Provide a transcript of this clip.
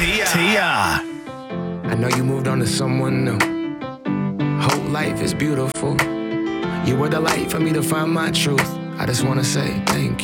Tia. I know you moved on to someone new. Whole life is beautiful. You were the light for me to find my truth. I just wanna say thank you.